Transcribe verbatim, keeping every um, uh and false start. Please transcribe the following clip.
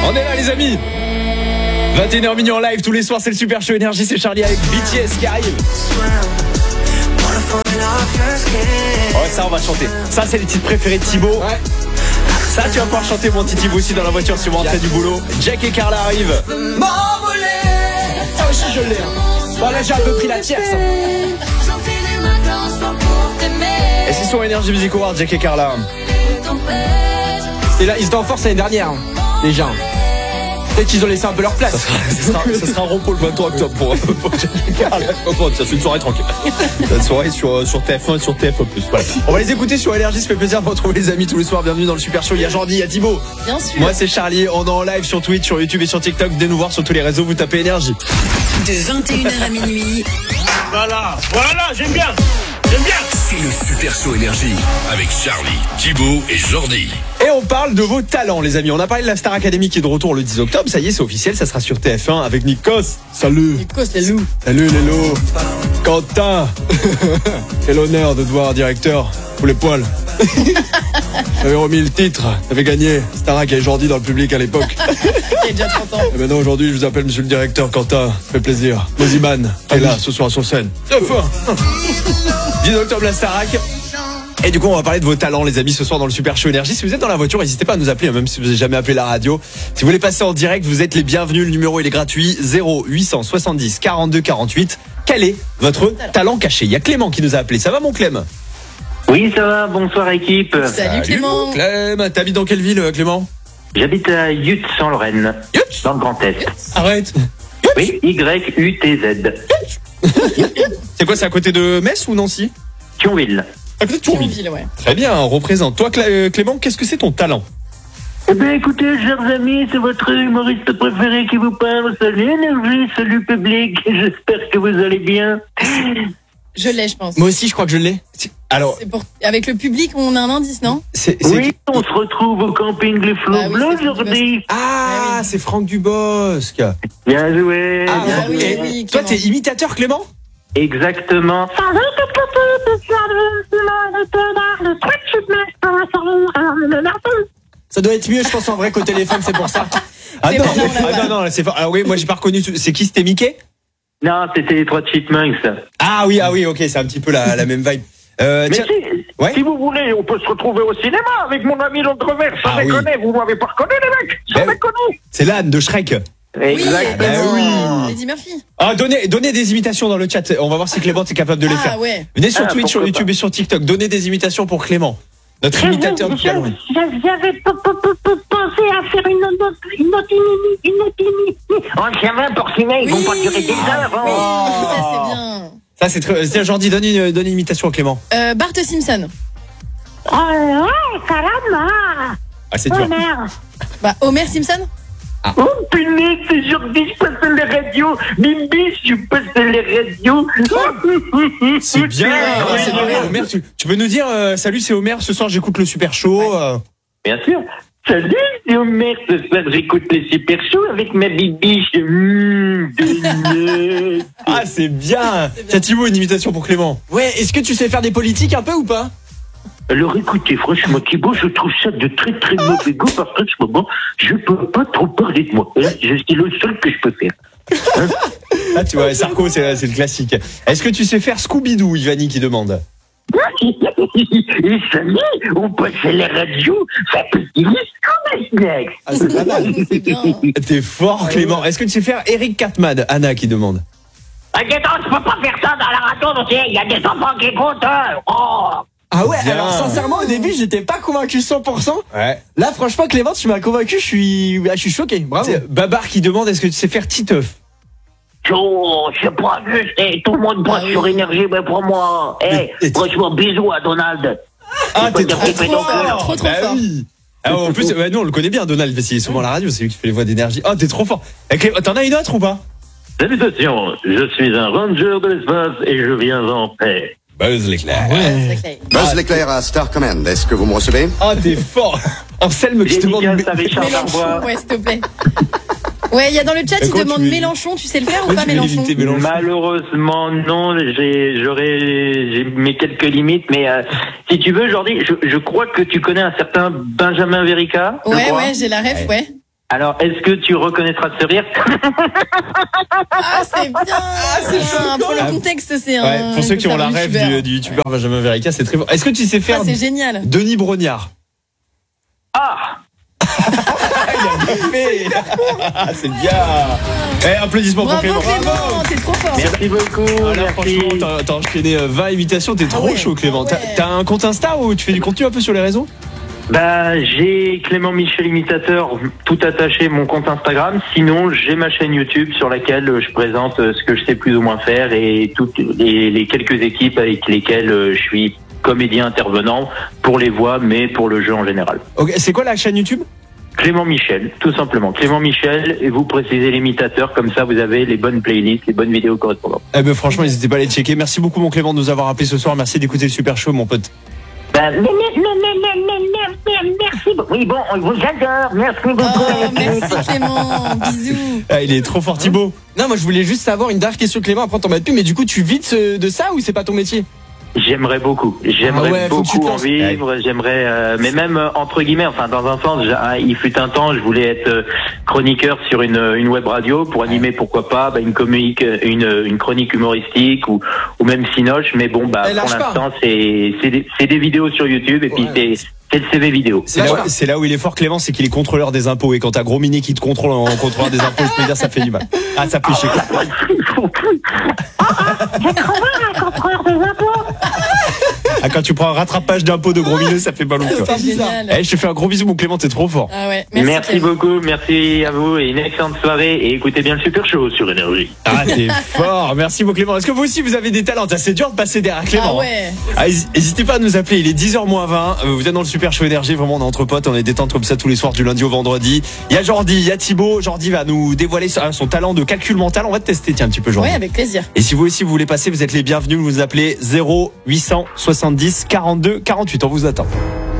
On est là les amis. vingt et une heures minuit en live tous les soirs, c'est le Super Show Énergie, c'est Charlie avec B T S qui arrive. Oh ça on va chanter. Ça c'est les titres préférés de Thibaut. Ouais. Ça tu vas pouvoir chanter mon petit Thibaut aussi dans la voiture si vous rentrez du boulot. Jack et Carla arrivent. M'envoler. Ça aussi je l'ai. Bon là j'ai un peu pris la tierce. Et c'est sur Énergie Music Award, Jack et Carla. Et là ils étaient en force l'année dernière. Les gens. Peut-être qu'ils ont laissé un peu leur place. Ça sera, ça sera, ça sera un repos le vingt-trois octobre pour, pour Jack et Carla. C'est une soirée tranquille. Une soirée sur, sur T F un et sur T F un plus. Voilà. On va les écouter sur Énergie, ça fait plaisir de retrouver les amis tous les soirs. Bienvenue dans le Super Show. Il y a Jordi, il y a Thibaut. Bien sûr. Moi c'est Charlie, on est en live sur Twitch, sur YouTube et sur TikTok. Venez nous voir sur tous les réseaux, vous tapez Énergie. De vingt et une heures à minuit. Voilà, voilà, j'aime bien. J'aime bien. C'est le Super Show Énergie avec Charlie, Thibaut et Jordi. Et on parle de vos talents les amis. On a parlé de la Star Academy qui est de retour le dix octobre. Ça y est, c'est officiel, ça sera sur T F un avec Nikos. Salut. Nikos les loups. Salut les loups. Quentin. Quel honneur de te voir directeur. Pour les poils. J'avais remis le titre. T'avais gagné. Starac et Jordi dans le public à l'époque. Il y a déjà trente ans. Et maintenant aujourd'hui je vous appelle monsieur le directeur Quentin. Ça fait plaisir. Moziman qui est là ce soir sur scène. Très fort. dix octobre la Starac. Et du coup on va parler de vos talents les amis ce soir dans le Super Show Énergie. Si vous êtes dans la voiture, n'hésitez pas à nous appeler, même si vous n'avez jamais appelé la radio. Si vous voulez passer en direct, vous êtes les bienvenus. Le numéro il est gratuit. Zéro huit cent soixante-dix quarante-deux quarante-huit. Quel est votre talent caché? Il y a Clément qui nous a appelé. Ça va mon Clem? Oui ça va, bonsoir équipe. Salut, Salut Clément. Clem, t'habites dans quelle ville Clément? J'habite à Yutz en Lorraine. Yutz. Dans le Grand Est. Arrête. Oui, Y U T Z. C'est quoi, c'est à côté de Metz ou Nancy? Thionville. À côté de Thionville. Thionville, ouais. Très bien, on représente. Toi Clé- Clément, qu'est-ce que c'est ton talent? Eh bien écoutez, chers amis, c'est votre humoriste préféré qui vous parle. Salut Énergie, salut public, j'espère que vous allez bien. Je l'ai, je pense. Moi aussi je crois que je l'ai. Alors, C'est pour... Avec le public, on a un indice, non? c'est, c'est... Oui, on se retrouve au camping Les Flots Ah oui, Bleus c'est Franck aujourd'hui. Ah, Ah oui. c'est Franck Dubosc. Bien joué, Ah, bien Ah oui, joué. oui, Toi, Clément. t'es imitateur, Clément? Exactement. Ça doit être mieux je pense en vrai qu'au téléphone, c'est pour ça. Ah C'est non, bon, là, on l'a ah pas. non, non, c'est fort. Alors oui, moi j'ai pas reconnu. C'est qui, c'était Mickey? Non, c'était les trois Chipmunks. Ah oui, ah oui, ok, c'est un petit peu la, la même vibe. Euh, Mais tiens, si, ouais. si vous voulez, on peut se retrouver au cinéma avec mon ami l'Entreverse. Sans Ah oui. déconner, vous m'avez pas reconnu les mecs. Sans Ben oui. déconner. c'est l'âne de Shrek. Oui, Exactement. Eddie- Eddie Murphy. Ah, donnez, donnez des imitations dans le chat. On va voir si Clément est capable de les Ah faire. ouais. Venez sur Ah, Twitch, sur pourquoi YouTube pas. et sur TikTok. Donnez des imitations pour Clément. Notre imitateur de Halloween. J'avais p- p- p- p- pensé à faire une autre, une autre, une une autre, une autre. On tient vingt pour ciné, ils vont pas durer des heures. Oui, hein. ça c'est bien. Ça, c'est très. Tiens, Jordi, donne une, donne une imitation à Clément. Euh, Bart Simpson. Ah ouais, caramba. Ah, c'est Oh dur. merde. Bah, Homer Simpson. Oh punaise, c'est Jordi, je passe les radios. Bimbi, je passe les radios. C'est bien. Ouais, Ah, ouais, c'est ouais. bien. Homer, tu, tu peux nous dire, euh, salut, c'est Homer. Ce soir, j'écoute le Super Show. euh. Bien sûr. Salut, c'est Homer. Ce soir, j'écoute les super shows avec ma bibiche. Mmh, de- Ah, c'est bien. Tiens, Thibaut, une imitation pour Clément. Ouais, est-ce que tu sais faire des politiques un peu ou pas? Alors écoutez, franchement, Thibaut, je trouve ça de très très mauvais goût parce qu'en ce moment, je peux pas trop parler de moi. Hein, je suis le seul que je peux faire. Ah, tu vois, Sarko, c'est, c'est le classique. Est-ce que tu sais faire Scooby-Doo, Ivani qui demande? Et salut, on passe à la radio, ça peut dire Scooby-Snacks. Ah, c'est pas mal. C'est bien. T'es fort, Clément. Est-ce que tu sais faire Eric Cartman? Anna qui demande. Inquiète, je peux pas faire ça dans la radio, tu sais, il y a des enfants qui écoutent. hein. Oh. Ah ouais, Bien. alors sincèrement au début j'étais pas convaincu cent pour cent. Ouais. Là franchement Clément tu m'as convaincu, je suis ah, je suis choqué, bravo. C'est Babar qui demande, est-ce que tu sais faire Titeuf? Oh, c'est pas juste, eh, tout le monde bosse Ah oui. sur énergie, mais pour moi. Eh, Mais- et- franchement, bisous à Donald. Ah, Il t'es peut trop te taper dans le fort. cœur. Trop, trop Bah fort. oui. Ah, en plus, bah, nous on le connaît bien, Donald, parce qu'il est souvent à la radio, c'est lui qui fait les voix d'énergie. Oh, t'es trop fort. Eh, Clément, t'en as une autre ou pas? Salutations, je suis un ranger de l'espace et je viens en paix. Buzz l'éclair. Ouais, c'est clair. Buzz l'éclair à Star Command, est-ce que vous me recevez? Ah, t'es fort. Anselme qui te demande. Dédicace à Richard Mélenchon, Darbois. ouais, s'il te plaît. Ouais, il y a dans le chat, Mais il comment demande tu veux- Mélenchon, tu sais le faire ou Comment pas tu veux Mélenchon? limiter Mélenchon? Malheureusement, non, j'ai, j'aurais, j'ai mes quelques limites, mais euh, si tu veux, Jordi, je, je crois que tu connais un certain Benjamin Verica. je Ouais, crois. ouais, j'ai la ref, ouais. Alors, est-ce que tu reconnaîtras ce rire? Ah, c'est bien. c'est bien. Pour le contexte, c'est un. Ouais, pour ceux qui ont la rêve du, du youtubeur Benjamin Verica, c'est très bon. Est-ce que tu sais faire Ah, c'est génial. Denis Brognard? Ah! Il a bien fait. Ah, c'est bien. Eh, applaudissements pour Bravo Clément. Clément, t'es trop fort. Merci beaucoup. Ah, là, merci. franchement, t'as, t'as enchaîné euh, vingt imitations, t'es trop ouais, chaud, Clément. ah ouais. T'as, t'as un compte Insta ou tu fais du contenu un peu sur les réseaux? Bah, j'ai Clément Michel Imitateur tout attaché, mon compte Instagram. Sinon, j'ai ma chaîne YouTube sur laquelle je présente ce que je sais plus ou moins faire et toutes les, les quelques équipes avec lesquelles je suis comédien intervenant pour les voix, mais pour le jeu en général. Ok, c'est quoi la chaîne YouTube? Clément Michel, tout simplement. Clément Michel, et vous précisez l'imitateur, comme ça vous avez les bonnes playlists, les bonnes vidéos correspondantes. Eh ben franchement, n'hésitez pas à les checker. Merci beaucoup mon Clément de nous avoir appelé ce soir. Merci d'écouter le Super Show, mon pote. Ben, Mais, mais, mais, mais, mais, mais, mais, merci beaucoup. Oui, bon, on vous adore. Merci beaucoup. Oh, merci Clément. Bisous. Ah, il est trop fort, Thibaut. Non, moi je voulais juste savoir une dernière question, Clément, après on t'en met plus, mais du coup tu vis de, ce- de ça ou c'est pas ton métier? j'aimerais beaucoup. J'aimerais Ah ouais, faut que tu te beaucoup en lances. vivre. J'aimerais, euh, mais même euh, entre guillemets, enfin dans un sens, j'ai- ah, il fut un temps, je voulais être euh, chroniqueur sur une, une web radio pour animer, pourquoi pas, bah, une comique, une, une chronique humoristique ou, ou même Cinoche. Mais bon, bah Eh, pour lâche pas. l'instant, c'est c'est des, c'est des vidéos sur YouTube et puis Ouais. c'est c'est le C V vidéo. C'est là, où- c'est là où il est fort, Clément, c'est qu'il est contrôleur des impôts. Et quand t'as Gros Mini qui te contrôle en contrôleur des impôts, je peux dire, ça fait du mal. Ah, ça fait chier. J'ai trouvé un contrôleur des impôts. Ah, quand tu prends un rattrapage d'impôts de Gros Mineux, ça fait pas long, toi. C'est génial. Eh, je te fais un gros bisou, mon Clément, t'es trop fort. Ah ouais. Merci, Merci, Clément. beaucoup, merci à vous et une excellente soirée et écoutez bien le Super Show sur Énergie. Ah, t'es fort. Merci, mon Clément. Est-ce que vous aussi, vous avez des talents? C'est dur de passer derrière Clément. Ah ouais. Ah, n'hésitez pas à nous appeler, il est dix heures moins vingt. Vous êtes dans le Super Show Énergie, vraiment on est entre potes, on est détente comme ça tous les soirs du lundi au vendredi. Il y a Jordi, il y a Thibaut. Jordi va nous dévoiler son son talent de calcul mental. On va te tester, tiens, un petit peu, Jordi. Ouais, avec plaisir. Et si vous aussi vous voulez passer, vous êtes les bienvenus, vous nous appelez zéro huit cent soixante-dix quarante-deux quarante-huit, on vous attend.